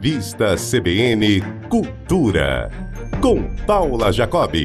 Revista CBN Cultura, com Paula Jacobi.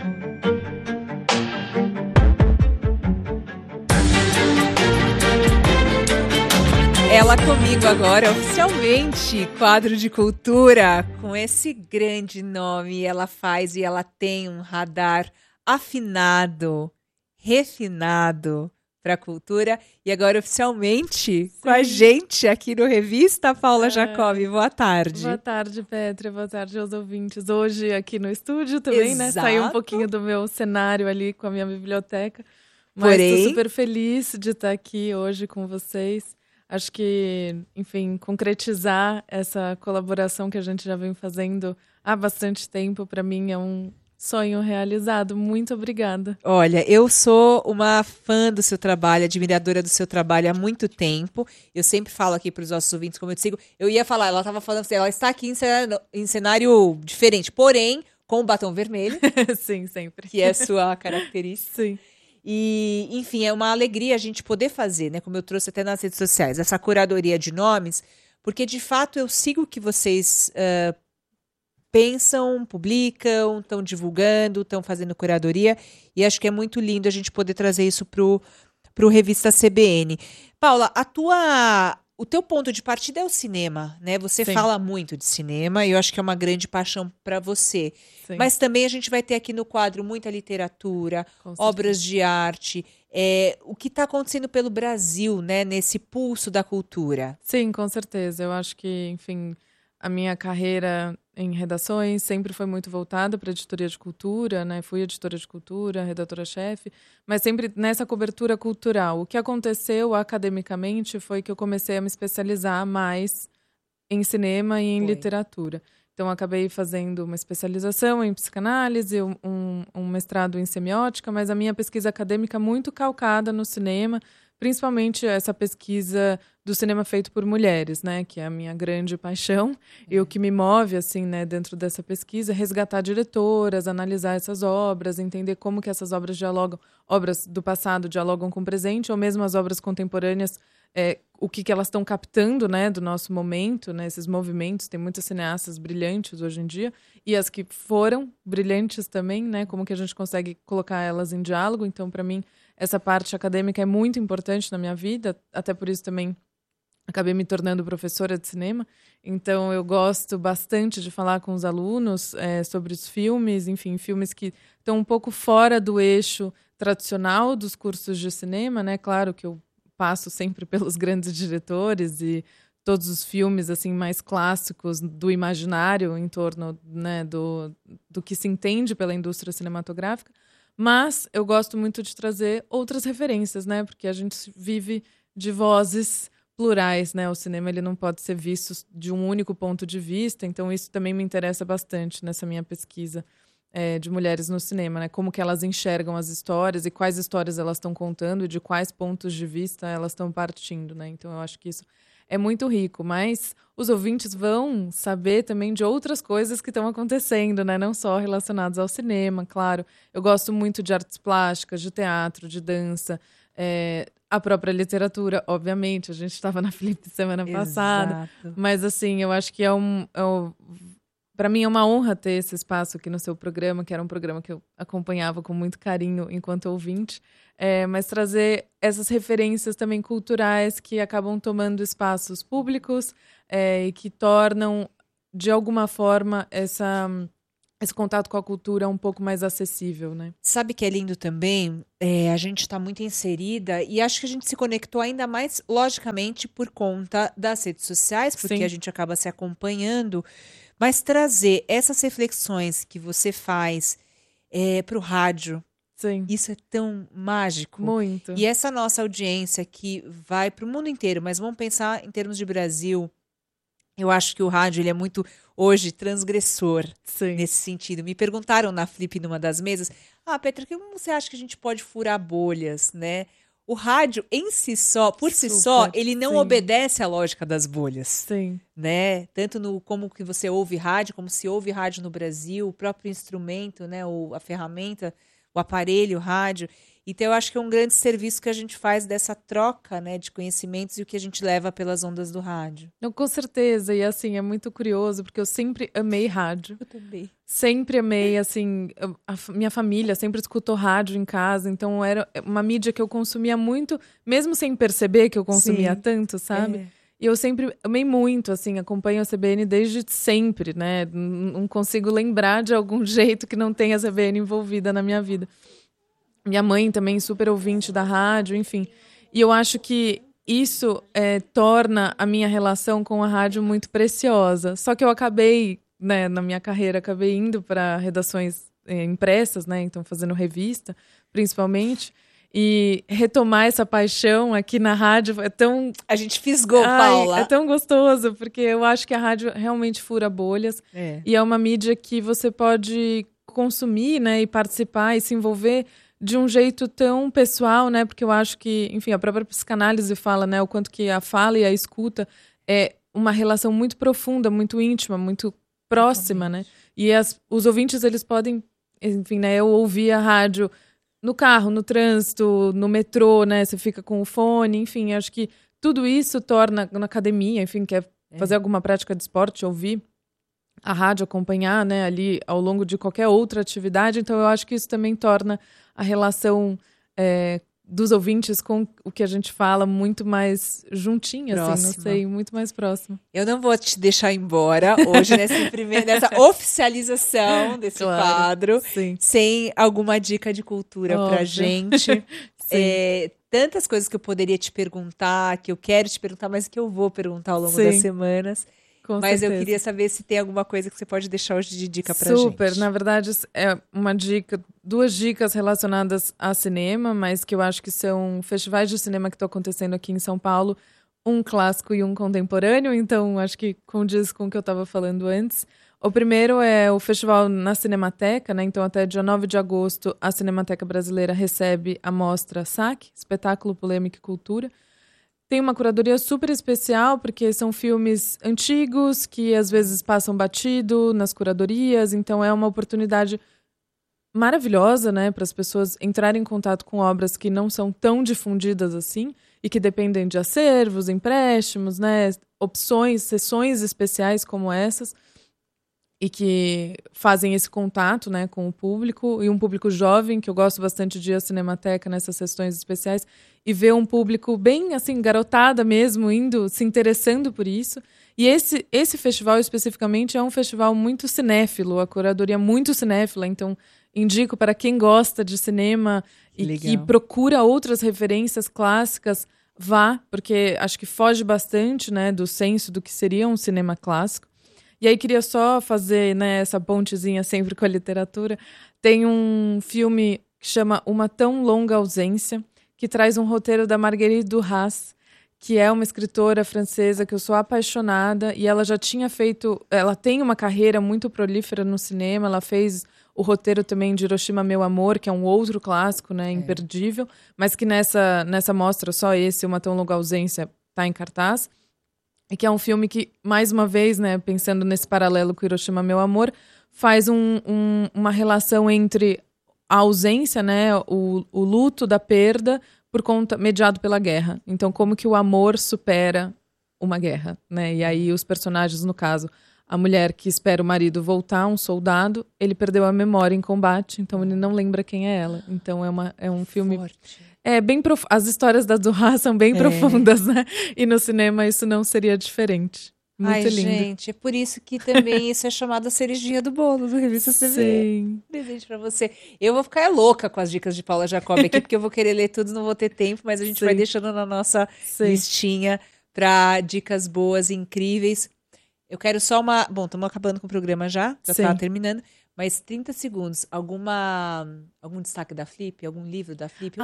Ela comigo agora, oficialmente, quadro de cultura, com esse grande nome. Ela faz e ela tem um radar afinado, refinado para a cultura. E agora, oficialmente, com a gente aqui no Revista, Paula Jacobi. Boa tarde. Boa tarde, Petra. Boa tarde aos ouvintes. Hoje aqui no estúdio também, né? Saí um pouquinho do meu cenário ali com a minha biblioteca. Mas estou super feliz de estar aqui hoje com vocês. Acho que, enfim, concretizar essa colaboração que a gente já vem fazendo há bastante tempo, para mim é um sonho realizado. Muito obrigada. Olha, eu sou uma fã do seu trabalho, admiradora do seu trabalho há muito tempo. Eu sempre falo aqui para os nossos ouvintes, como eu te sigo, eu ia falar, ela estava falando assim, ela está aqui em cenário diferente, porém, com o batom vermelho. Sim, sempre. Que é sua característica. Sim. E, enfim, é uma alegria a gente poder fazer, né? Como eu trouxe até nas redes sociais, essa curadoria de nomes, porque de fato eu sigo o que vocês pensam, publicam, estão divulgando, estão fazendo curadoria, e acho que é muito lindo a gente poder trazer isso pro Revista CBN. Paula, o teu ponto de partida é o cinema, né? Você Sim. fala muito de cinema e eu acho que é uma grande paixão para você. Sim. Mas também a gente vai ter aqui no quadro muita literatura, obras de arte, o que está acontecendo pelo Brasil, né? Nesse pulso da cultura. Sim, com certeza. Eu acho que, enfim, a minha carreira em redações sempre foi muito voltada para a editoria de cultura, né? Fui editora de cultura, redatora-chefe, mas sempre nessa cobertura cultural. O que aconteceu academicamente foi que eu comecei a me especializar mais em cinema e em literatura. Então, acabei fazendo uma especialização em psicanálise, um mestrado em semiótica, mas a minha pesquisa acadêmica muito calcada no cinema, principalmente essa pesquisa do cinema feito por mulheres, né, que é a minha grande paixão. E o que me move, assim, né, dentro dessa pesquisa é resgatar diretoras, analisar essas obras, entender como que essas obras dialogam, obras do passado dialogam com o presente, ou mesmo as obras contemporâneas, o que elas estão captando, né, do nosso momento, né, esses movimentos. Tem muitas cineastas brilhantes hoje em dia, e as que foram brilhantes também, né, como que a gente consegue colocar elas em diálogo. Então, para mim, essa parte acadêmica é muito importante na minha vida, até por isso também acabei me tornando professora de cinema. Então, eu gosto bastante de falar com os alunos sobre os filmes, enfim, filmes que estão um pouco fora do eixo tradicional dos cursos de cinema, né? Claro que eu passo sempre pelos grandes diretores e todos os filmes assim mais clássicos do imaginário em torno, né, do que se entende pela indústria cinematográfica. Mas eu gosto muito de trazer outras referências, né? Porque a gente vive de vozes plurais, né? O cinema ele não pode ser visto de um único ponto de vista, então isso também me interessa bastante nessa minha pesquisa de mulheres no cinema, né? Como que elas enxergam as histórias e quais histórias elas estão contando e de quais pontos de vista elas estão partindo, né? Então eu acho que isso é muito rico, mas os ouvintes vão saber também de outras coisas que estão acontecendo, né? Não só relacionadas ao cinema, claro. Eu gosto muito de artes plásticas, de teatro, de dança, a própria literatura, obviamente. A gente estava na Flip semana passada. Mas, assim, eu acho que para mim é uma honra ter esse espaço aqui no seu programa, que era um programa que eu acompanhava com muito carinho enquanto ouvinte, mas trazer essas referências também culturais que acabam tomando espaços públicos e que tornam, de alguma forma, esse contato com a cultura um pouco mais acessível, né? Sabe que é lindo também? A gente está muito inserida e acho que a gente se conectou ainda mais, logicamente, por conta das redes sociais, porque a gente acaba se acompanhando. Mas trazer essas reflexões que você faz para o rádio, isso é tão mágico. Muito. E essa nossa audiência que vai para o mundo inteiro, mas vamos pensar em termos de Brasil, eu acho que o rádio ele é muito, hoje, transgressor nesse sentido. Me perguntaram na Flip, numa das mesas, Petra, como você acha que a gente pode furar bolhas, né? O rádio em si só, por si só, ele não obedece à lógica das bolhas. Né? Tanto no como que você ouve rádio, como se ouve rádio no Brasil, o próprio instrumento, né? A ferramenta, o aparelho, o rádio. Então, eu acho que é um grande serviço que a gente faz dessa troca, né, de conhecimentos e o que a gente leva pelas ondas do rádio. Não, com certeza. E assim, é muito curioso, porque eu sempre amei rádio. Eu também. Sempre amei, assim, minha família sempre escutou rádio em casa, então era uma mídia que eu consumia muito, mesmo sem perceber que eu consumia tanto, sabe? É. E eu sempre amei muito, assim, acompanho a CBN desde sempre, né? Não consigo lembrar de algum jeito que não tenha a CBN envolvida na minha vida. Minha mãe também, super ouvinte da rádio, enfim. E eu acho que isso torna a minha relação com a rádio muito preciosa. Só que eu acabei, né, na minha carreira, acabei indo para redações impressas, né? Então, fazendo revista, principalmente. E retomar essa paixão aqui na rádio é tão... A gente fisgou, Paula. É tão gostoso, porque eu acho que a rádio realmente fura bolhas. E é uma mídia que você pode consumir, né? E participar e se envolver de um jeito tão pessoal, né? Porque eu acho que, enfim, a própria psicanálise fala, né? O quanto que a fala e a escuta é uma relação muito profunda, muito íntima, muito próxima, né? E os ouvintes, eles podem, enfim, né? Eu ouvi a rádio no carro, no trânsito, no metrô, né? Você fica com o fone, enfim, acho que tudo isso torna, na academia, enfim, quer fazer alguma prática de esporte, ouvir a rádio, acompanhar, né, ali ao longo de qualquer outra atividade. Então, eu acho que isso também torna a relação dos ouvintes com o que a gente fala muito mais juntinha, assim, não sei, muito mais próxima. Eu não vou te deixar embora hoje nessa oficialização desse quadro, sem alguma dica de cultura pra gente. Tantas coisas que eu poderia te perguntar, que eu quero te perguntar, mas que eu vou perguntar ao longo das semanas. Mas eu queria saber se tem alguma coisa que você pode deixar hoje de dica pra gente. Super, na verdade é uma dica, 2 dicas relacionadas a cinema, mas que eu acho que são festivais de cinema que estão acontecendo aqui em São Paulo, um clássico e um contemporâneo, então acho que condiz com o que eu estava falando antes. O primeiro é o festival na Cinemateca, né? Então até dia 9 de agosto a Cinemateca Brasileira recebe a mostra SAC, Espetáculo, Polêmica e Cultura. Tem uma curadoria super especial, porque são filmes antigos, que às vezes passam batido nas curadorias, então é uma oportunidade maravilhosa, né, para as pessoas entrarem em contato com obras que não são tão difundidas assim, e que dependem de acervos, empréstimos, né, opções, sessões especiais como essas, e que fazem esse contato, né, com o público, e um público jovem, que eu gosto bastante de ir à Cinemateca nessas sessões especiais, e ver um público bem, assim, garotada mesmo, se interessando por isso. E esse festival, especificamente, é um festival muito cinéfilo, a curadoria muito cinéfila, então indico para quem gosta de cinema e que procura outras referências clássicas, vá, porque acho que foge bastante, né, do senso do que seria um cinema clássico. E aí queria só fazer, né, essa pontezinha sempre com a literatura. Tem um filme que chama Uma Tão Longa Ausência, que traz um roteiro da Marguerite Duras, que é uma escritora francesa que eu sou apaixonada, e ela já tinha ela tem uma carreira muito prolífera no cinema, ela fez o roteiro também de Hiroshima, Meu Amor, que é um outro clássico, né, imperdível, mas que nessa mostra, só esse, Uma Tão Longa Ausência, está em cartaz. E que é um filme que, mais uma vez, né, pensando nesse paralelo com Hiroshima, Meu Amor, faz uma relação entre a ausência, né, o luto da perda mediado pela guerra. Então, como que o amor supera uma guerra, né? E aí os personagens, no caso, a mulher que espera o marido voltar, um soldado, ele perdeu a memória em combate, então ele não lembra quem é ela. Então é um filme... Forte. As histórias da Duras são bem profundas, né? E no cinema isso não seria diferente. Muito lindo. Gente, é por isso que também isso é chamado a cerejinha do bolo do Revista CBN. Sim. Desejo pra você. Eu vou ficar louca com as dicas de Paula Jacobi aqui, porque eu vou querer ler tudo, não vou ter tempo, mas a gente vai deixando na nossa listinha pra dicas boas e incríveis. Eu quero só Bom, estamos acabando com o programa já tá terminando. Mas 30 segundos, algum destaque da Flip? Algum livro da Flip?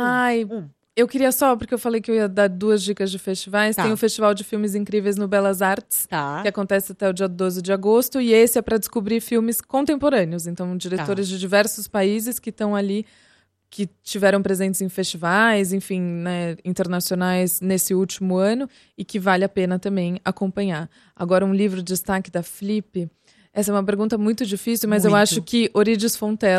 Eu queria só, porque eu falei que eu ia dar 2 dicas de festivais. Tem o Festival de Filmes Incríveis no Belas Artes, que acontece até o dia 12 de agosto. E esse é para descobrir filmes contemporâneos. Então, diretores de diversos países que estão ali, que tiveram presentes em festivais, enfim, né, internacionais nesse último ano. E que vale a pena também acompanhar. Agora, um livro de destaque da Flip... Essa é uma pergunta muito difícil, mas eu acho que Eurídice Fontella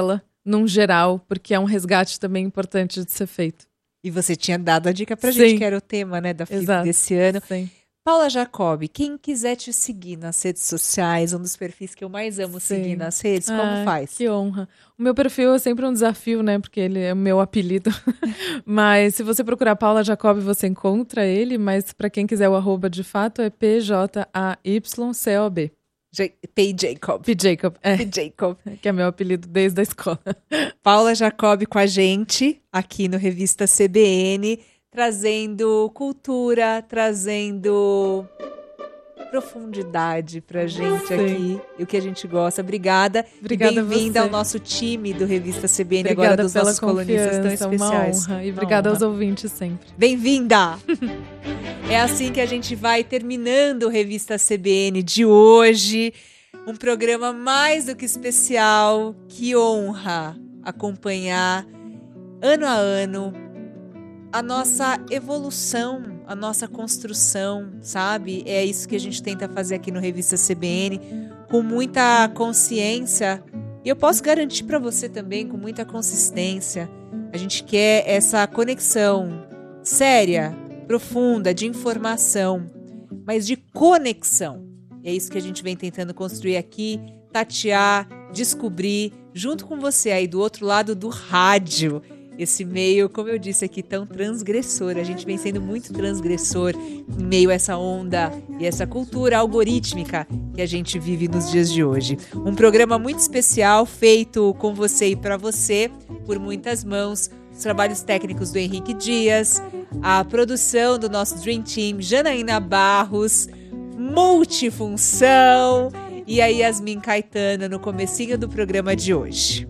num geral, porque é um resgate também importante de ser feito. E você tinha dado a dica pra gente, que era o tema, né, da Flip desse ano. Sim. Paula Jacobi, quem quiser te seguir nas redes sociais, um dos perfis que eu mais amo seguir nas redes, como faz? Que honra. O meu perfil é sempre um desafio, né? Porque ele é o meu apelido. Mas se você procurar Paula Jacobi, você encontra ele. Mas para quem quiser o arroba de fato é PJAYCOB. P. Jacob. P. Jacob, P. Jacob. Que é meu apelido desde a escola. Paula Jacobi com a gente aqui no Revista CBN. Trazendo cultura, trazendo profundidade pra gente aqui. E o que a gente gosta. Obrigada. Obrigada, bem-vinda ao nosso time do Revista CBN, agora dos nossos colunistas tão especiais. Uma honra. E obrigada aos ouvintes sempre. Bem-vinda! É assim que a gente vai terminando o Revista CBN de hoje. Um programa mais do que especial. Que honra acompanhar ano a ano a nossa evolução, a nossa construção, sabe? É isso que a gente tenta fazer aqui no Revista CBN, com muita consciência. E eu posso garantir para você também, com muita consistência. A gente quer essa conexão séria, profunda, de informação, mas de conexão. E é isso que a gente vem tentando construir aqui, tatear, descobrir, junto com você aí do outro lado do rádio. Esse meio, como eu disse aqui, tão transgressor. A gente vem sendo muito transgressor em meio a essa onda e essa cultura algorítmica que a gente vive nos dias de hoje. Um programa muito especial, feito com você e para você, por muitas mãos. Os trabalhos técnicos do Henrique Dias, a produção do nosso Dream Team, Janaína Barros, multifunção, e a Yasmin Caetano no comecinho do programa de hoje.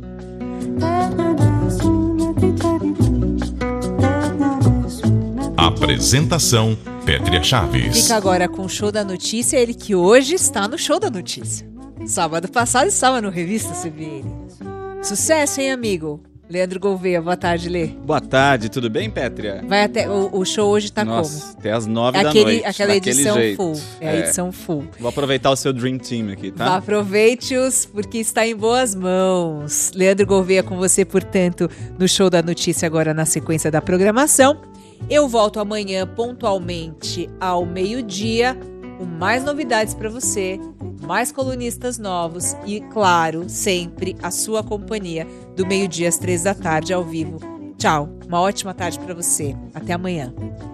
Apresentação, Pétria Chaves. Fica agora com o Show da Notícia, ele que hoje está no Show da Notícia. Sábado passado estava no Revista CBN. Sucesso, hein, amigo? Leandro Gouveia, boa tarde, Lê. Boa tarde, tudo bem, Pétria? Vai até, o show hoje tá como? Até às 9 da noite. Aquela edição jeito. full. É a edição full. Vou aproveitar o seu Dream Team aqui, tá? Aproveite-os, porque está em boas mãos. Leandro Gouveia com você, portanto, no Show da Notícia, agora na sequência da programação. Eu volto amanhã pontualmente ao meio-dia, com mais novidades para você, mais colunistas novos e, claro, sempre a sua companhia do meio-dia às 3 da tarde ao vivo. Tchau, uma ótima tarde para você. Até amanhã.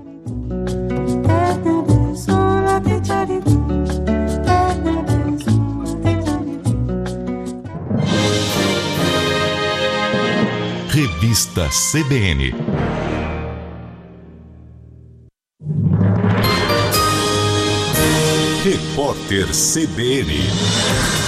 Revista CBN. Repórter CBN.